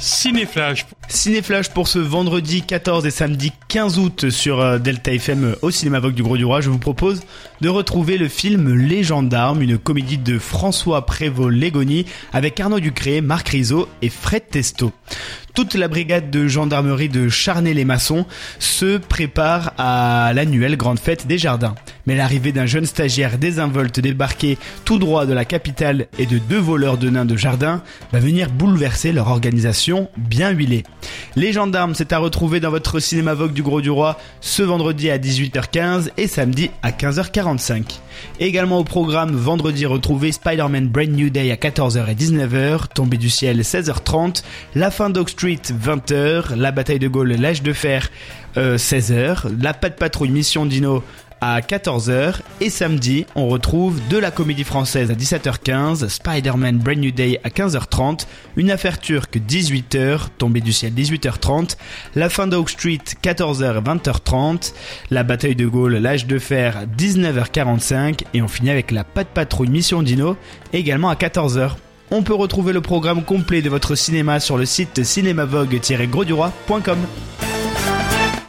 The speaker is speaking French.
Cinéflash pour ce vendredi 14 et samedi 15 août sur Delta FM au Cinéma Vogue du Gros-du-Roi. Je vous propose de retrouver le film Les Gendarmes, une comédie de François Prévost-Légony avec Arnaud Ducré, Marc Rizzo et Fred Testo. Toute la brigade de gendarmerie de Charnay-les-Maçons se prépare à l'annuelle grande fête des jardins. Mais l'arrivée d'un jeune stagiaire désinvolte débarqué tout droit de la capitale et de 2 voleurs de nains de jardin va venir bouleverser leur organisation bien huilée. Les Gendarmes, c'est à retrouver dans votre Cinéma Vogue du Gros-du-Roi ce vendredi à 18h15 et samedi à 15h45. Également au programme, vendredi, retrouvez Spider-Man Brand New Day à 14h et 19h, Tombé du ciel 16h30, La fin d'Oak Street 20h, La bataille de Gaulle, L'âge de fer 16h, La Patte Patrouille Mission Dino à 14h et samedi, on retrouve de la comédie française à 17h15, Spider-Man Brand New Day à 15h30, Une affaire turque 18h, Tombé du ciel 18h30, La fin d'Oak Street 14h 20h30, La bataille de Gaulle, L'âge de fer 19h45 et on finit avec La Patte Patrouille Mission Dino également à 14h. On peut retrouver le programme complet de votre cinéma sur le site cinémavogue-grosduroy.com.